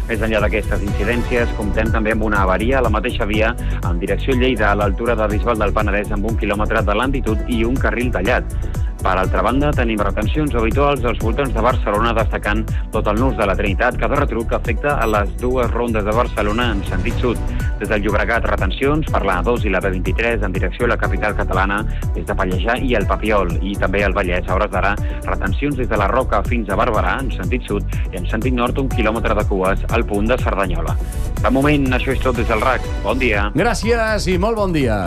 Més enllà d'aquestes incidències, comptem també amb una avaria a la mateixa via en direcció Lleida, a l'altura de Bisbal del Penedès, amb 1 quilòmetre de lentitud i un carril tallat. Per altra banda, tenim retencions habituals als voltants de Barcelona, destacant tot el nus de la Trinitat, que de retruc afecta a les dues rondes de Barcelona en sentit sud. Des del Llobregat, retencions per la A2 i la B23 en direcció a la capital catalana, des de Pallejà i el Papiol, i també al Vallès, a hores d'ara, retencions des de la Roca fins a Barberà en sentit sud i en sentit nord 1 quilòmetre de cues al punt de Cerdanyola. De moment, això és tot des del RAC. Bon dia. Gràcies i molt bon dia.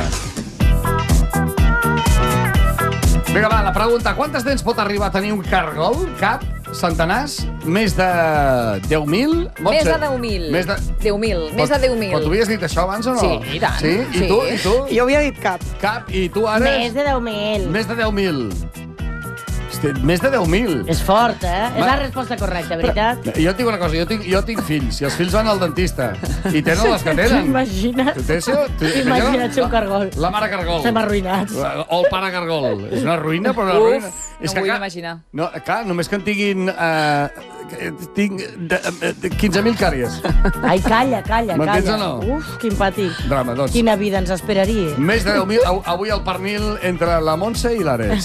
Vinga, va, la pregunta. Quantes dents pot arribar a tenir un cargol? Cap? Centenars? Més de 10.000? Més de 10.000. Més de 10.000. Més de 10.000. Però tu havies dit això abans o no? Sí, i tant. Sí? I tu? I tu? Jo havia dit cap. Cap. I tu, ara? Més de 10.000. Més de 10.000. Més de 10.000. És fort, eh? És la resposta correcta, veritat? Jo et dic una cosa, jo tinc fills, i els fills van al dentista, i tenen les que tenen. T'imagines? Imagina't ser un cargol. La mare cargol. Estem arruïnats. O el pare cargol. És una ruïna, però una ruïna. No ho vull imaginar. No, clar, només que en tinguin... tinc 15.000 càries. Ai, calla. M'entens o no? Uf, quin pati. Drama, doncs. Quina vida ens esperaria. Més de 10.000. Avui el pernil entre la Montse i l'Ares.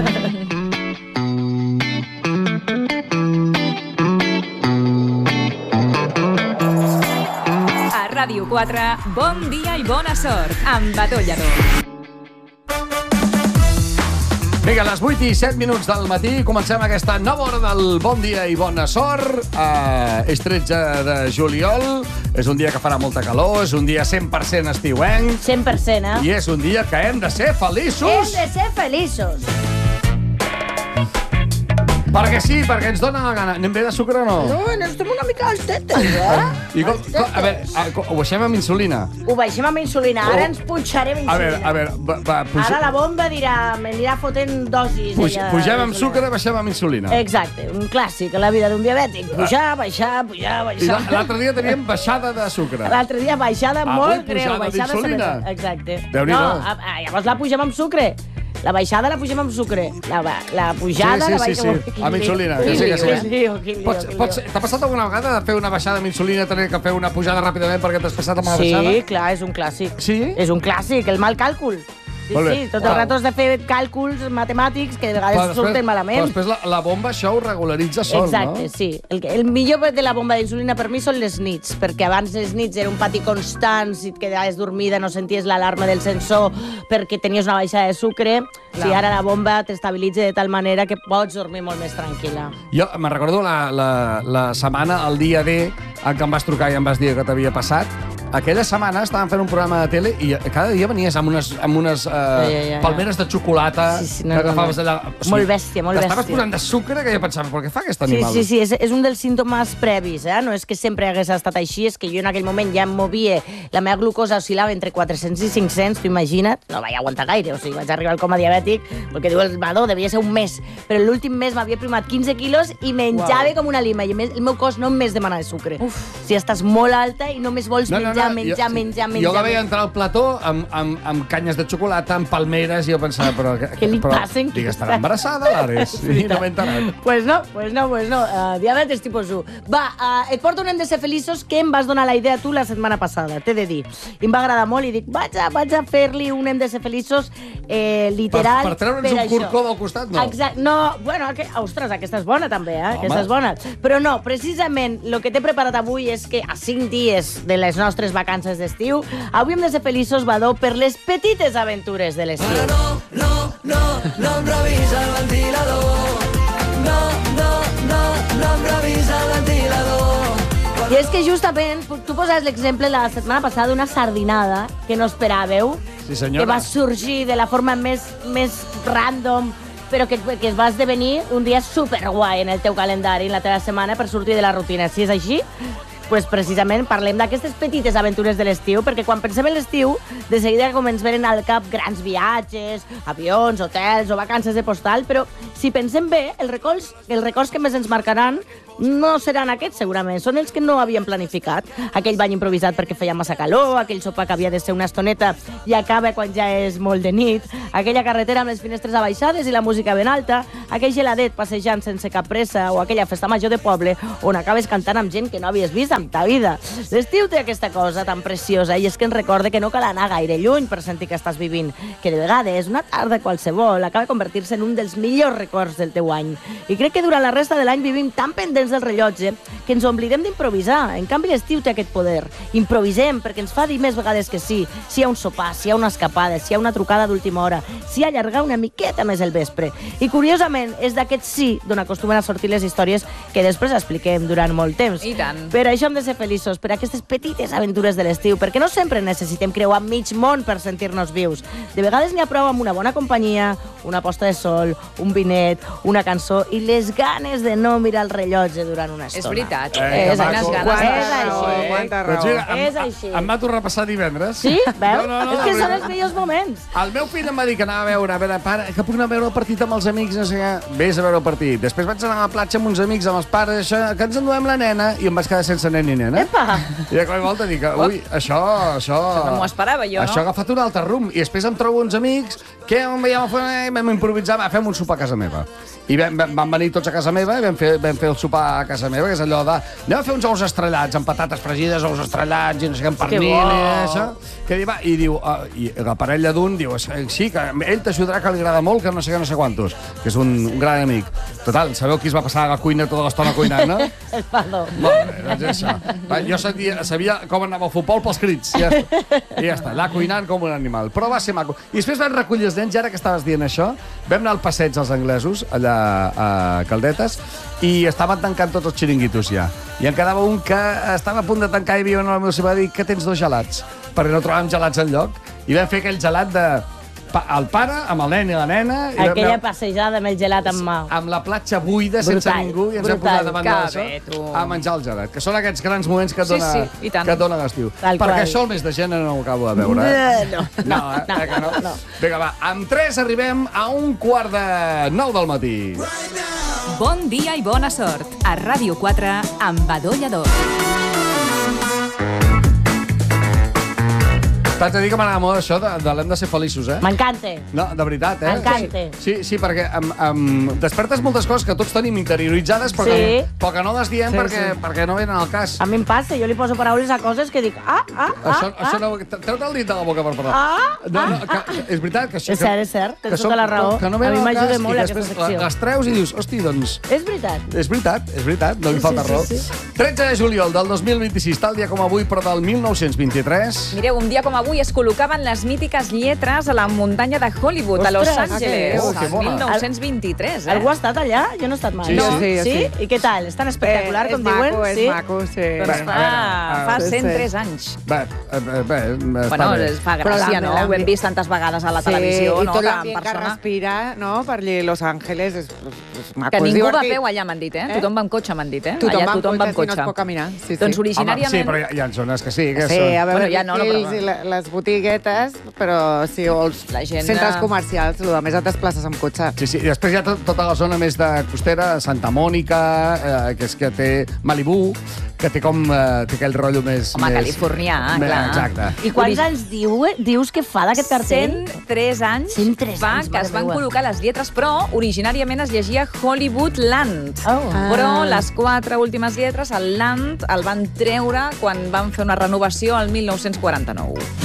Ràdio 4, bon dia i bona sort, amb Badó Lledó. Vinga, a les 8:07 del matí comencem aquesta nova hora del Bon Dia i Bona Sort. És 13 de juliol, és un dia que farà molta calor, és un dia 100% estiuenc. 100%, eh? I és un dia que hem de ser feliços. Hem de ser feliços. Perquè sí, perquè ens dona la gana. Anem bé de sucre o no? No, estem una mica als tetes, eh? I a veure, ho baixem amb insulina? Ho baixem amb insulina, ara ens punxarem insulina. A veure, ara la bomba m'anirà fotent dosis. Pugem amb sucre, baixem amb insulina. Exacte, un clàssic a la vida d'un diabètic. Pujar, baixar. I l'altre dia teníem baixada de sucre. L'altre dia baixada molt greu. Baixada d'insulina. Exacte. Déu-n'hi-do. No, llavors la pugem amb sucre. La baixada la pugem amb sucre. La pujada la baixem amb insulina. T'ha passat alguna vegada de fer una baixada amb insulina i tenir que fer una pujada ràpidament perquè t'has passat amb la baixada? Sí, clar, és un clàssic. Sí? És un clàssic, el mal càlcul. Sí, tot el rato has de fer càlculs matemàtics que de vegades surten malament. Però després la bomba això ho regularitza sol, no? Exacte, sí. El millor de la bomba d'insulina per mi són les nits, perquè abans les nits era un pati constant, si et quedaves dormida no senties l'alarma del sensor perquè tenies una baixada de sucre. Sí, ara la bomba t'estabilitza de tal manera que pots dormir molt més tranquil·la. Jo me'n recordo la setmana, el dia D, en què em vas trucar i em vas dir que t'havia passat. Aquella setmana estàvem fent un programa de tele i cada dia venies amb unes palmeres de xocolata que agafaves allà. Molt bèstia, molt bèstia. T'estaves posant de sucre que jo pensava, però què fa aquest animal? Sí, és un dels símptomes previs, eh? No és que sempre hagués estat així, és que jo en aquell moment ja em movia, la meva glucosa oscil·lava entre 400 i 500, t'ho imagina't? No vaig aguantar gaire, o sigui, vaig arribar al coma diabètic, perquè diu el Badó, devia ser un mes, però l'últim mes m'havia primat 15 quilos i menjava com una lima, i el meu cos no em demana de sucre. Si estàs molt alta i només vols menjar. Jo la veia entrar al plató amb canyes de xocolata, amb palmeres, i jo pensava, però... Què li passa? Dic, estarà embarassada, l'Ares? I no m'he enterat. Pues no. Diabetes tipus 1. Va, et porto un Hem de ser feliços que em vas donar la idea tu la setmana passada, t'he de dir. I em va agradar molt i dic, vaig a fer-li un Hem de ser feliços literal per treure'ns un corcó del costat, no? Exacte. No, bueno, ostres, aquesta és bona també, aquesta és bona. Però no, precisament, el que t'he preparat avui és que a 5 dies de les nostres vacances d'estiu, avui hem de ser feliços, Badó, per les petites aventures de l'estiu. No em revisa el ventilador. No em revisa el ventilador. I és que justament, tu poses l'exemple la setmana passada d'una sardinada que no esperàveu, que va sorgir de la forma més random, però que es va esdevenir un dia superguai en el teu calendari, en la teva setmana, per sortir de la rutina. Si és així, pues precisament parlem d'aquestes petites aventures de l'estiu, perquè quan pensem en l'estiu, de seguida com ens venen al cap grans viatges, avions, hotels o vacances de postal, però si pensem bé, els records que més ens marcaran no seran aquests, segurament. Són els que no havien planificat. Aquell bany improvisat perquè feia massa calor, aquell sopar que havia de ser una estoneta i acaba quan ja és molt de nit, aquella carretera amb les finestres abaixades i la música ben alta, aquell geladet passejant sense cap pressa o aquella festa major de poble on acabes cantant amb gent que no havies vist en ta vida. L'estiu té aquesta cosa tan preciosa i és que ens recorda que no cal anar gaire lluny per sentir que estàs vivint, que de vegades una tarda qualsevol acaba convertir-se en un dels millors records del teu any. I crec que durant la resta de l'any vivim tan pendents del rellotge que ens oblidem d'improvisar. En canvi, l'estiu té aquest poder. Improvisem perquè ens fa dir més vegades que sí. Si hi ha un sopar, si hi ha una escapada, si hi ha una trucada d'última hora, si hi ha allargar una miqueta més el vespre. I curiosament, és d'aquest sí d'on acostumen a sortir les històries que després expliquem durant molt temps. I tant. Per això hem de ser feliços, per aquestes petites aventures de l'estiu, perquè no sempre necessitem creuar mig món per sentir-nos vius. De vegades n'hi ha prou amb una bona companyia, una posta de sol, un vinet, una cançó i les ganes de no mirar el rellotge durant una estona. És veritat. És així. És així. Em va tornar a passar divendres. Sí? Veus? És que són els millors moments. El meu fill em va dir que anava a veure, pare, que puc anar a veure el partit amb els amics, no sé què. Vés a veure el partit. Després vaig anar a la platja amb uns amics, amb els pares, això, que ens enduem la nena, i em vaig quedar sense nen ni nena. Epa! I de cop i volta dic, ui, això... No m'ho esperava jo, no? Això ha agafat un altre rumb. I després em trobo uns amics que vam improvisar, fem un sopar a casa meva. I van venir tots a casa meva i vam fer el sopar a casa meva, que és allò de... Anem a fer uns ous estrellats, amb patates fregides, ous estrellats, i no sé què, amb pernil, i això. I diu, i la parella d'un diu, sí, que ell t'ajudarà, que li agrada molt, que no sé què, no sé quantos, que és un gran amic. Total, sabeu qui es va passar a la cuina tota l'estona cuinant, no? El Pado. Molt bé, doncs això. Jo sabia com anava el futbol pels crits. I ja està, allà cuinant com un animal. Però va ser maco. I després van recollir els nens, i ara que estaves dient això, vam anar al passeig als anglesos, allà a Caldetes, i estaven tancant tots els xiringuitos ja. I en quedava un que estava a punt de tancar i havia una meva va dir que tens 2 gelats, perquè no trobàvem gelats enlloc. I vam fer aquell gelat de... el pare, amb el nen i la nena... Aquella passejada amb el gelat en mà. Amb la platja buida, sense ningú, i ens hem posat davant d'això a menjar el gelat. Que són aquests grans moments que et dona l'estiu. Perquè això el mes de gener no ho acabo de veure. No. Vinga, va, amb 3 arribem a 8:45 del matí. Bon dia i bona sort. A Ràdio 4, amb Badó Lladó. T'haig de dir que m'agrada molt això de l'hem de ser feliços, eh? M'encanta. No, de veritat, eh? M'encanta. Sí, perquè despertes moltes coses que tots tenim interioritzades, però que no les diem perquè no venen al cas. A mi em passa, jo li poso paraules a coses que dic, Això no... Treu-te el dit de la boca per parlar. És veritat que això... És cert, tens tota la raó. A mi m'ajuda molt aquesta secció. Les treus i dius, hosti, doncs... És veritat. És veritat, no li falta raó. 13 de juliol del 2026, tal dia com avui, però del 1923... Mireu, un dia com avui es col·locaven les mítiques lletres a la muntanya de Hollywood, a Los Angeles, el 1923. Algú ha estat allà? Jo no he estat mai. Sí. I què tal? És tan espectacular com diuen? És maco, sí. Doncs fa 103 anys. Bueno, fa gràcia, no? Ho hem vist tantes vegades a la televisió, no? I tot l'ambient que respira, no? Per allà Los Angeles és maco. Que ningú va a peu allà, m'han dit, eh? Tothom va amb cotxe, m'han dit, eh? Tothom va amb cotxe, si no es pot caminar. Doncs originàriament... Sí, però hi ha zones que sí. Sí, a veure, les botiguetes, però sí, o els centres comercials, el més et desplaces amb cotxe. Sí, i després hi ha tota la zona més de costera, Santa Mònica, que és que té Malibú, que té com aquell rotllo més... Home, californià, clar. Exacte. I quants anys dius que fa d'aquest cartell? 103 anys fa que es van col·locar les lletres, però originàriament es llegia Hollywood Land. Però les 4 últimes lletres, el Land, el van treure quan van fer una renovació al 1949.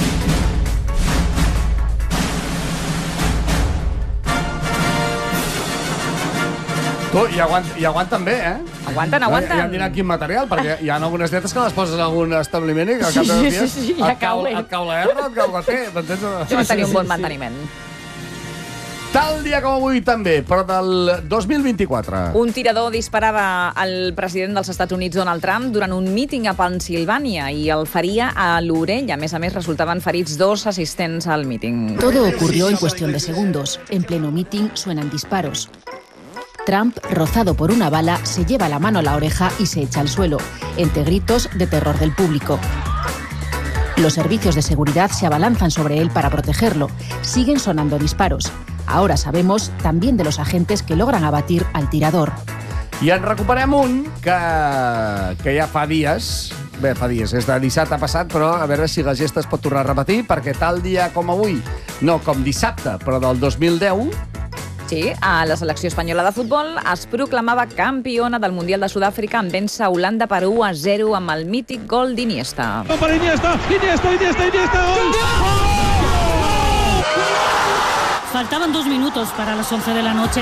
I aguanten bé, eh? Aguanten. I han dinat quin material, perquè hi ha algunes lletres que les poses en algun establiment i que al cap de dies et cau la R, et cau la T. Això va tenir un bon manteniment. Tal dia com avui també, però del 2024. Un tirador disparava al president dels Estats Units, Donald Trump, durant un míting a Pensilvània i el feria a l'orella. A més, resultaven ferits 2 asistents al míting. Todo ocurrió en cuestión de segundos. En pleno míting suenan disparos. Trump, rozado por una bala, se lleva la mano a la oreja y se echa al suelo, entre gritos de terror del público. Los servicios de seguridad se abalanzan sobre él para protegerlo. Siguen sonando disparos. Ahora sabemos también de los agentes que logran abatir al tirador. I en recuperem un que ja fa dies, és de dissabte passat, però a veure si la gesta es pot tornar a repetir, perquè tal dia com avui, no com dissabte, però del 2010... Sí, a la selecció espanyola de futbol es proclamava campiona del Mundial de Sud-àfrica en vèncer Holanda per 1-0 amb el mític gol d'Iniesta. Per Iniesta, gol! Faltaban 2 minutos para las 11 de la noche.